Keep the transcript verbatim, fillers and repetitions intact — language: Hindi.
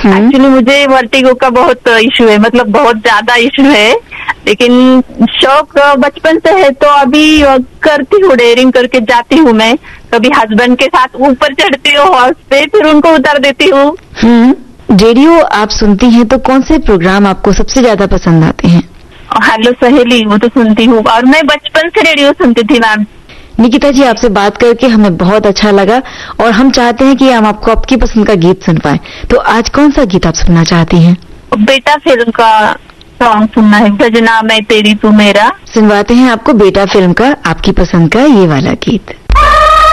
एक्चुअली मुझे वर्टिगो का बहुत इशू है, मतलब बहुत ज्यादा इशू है, लेकिन शौक बचपन से है तो अभी करती हूँ, डेयरिंग करके जाती हूँ मैं। कभी हस्बैंड के साथ ऊपर चढ़ती हूँ हॉर्स पे, फिर उनको उतार देती हूँ। हम्म रेडियो आप सुनती हैं तो कौन से प्रोग्राम आपको सबसे ज्यादा पसंद आते हैं? हेलो सहेली, वो तो सुनती हूँ, और मैं बचपन से रेडियो सुनती थी मैम। निकिता जी, आपसे बात करके हमें बहुत अच्छा लगा और हम चाहते हैं कि हम आपको आपकी पसंद का गीत सुन पाए। तो आज कौन सा गीत आप सुनना चाहती हैं? बेटा फिल्म का सॉन्ग सुनना है, सजना मैं तेरी तू मेरा। सुनवाते हैं आपको बेटा फिल्म का आपकी पसंद का ये वाला गीत।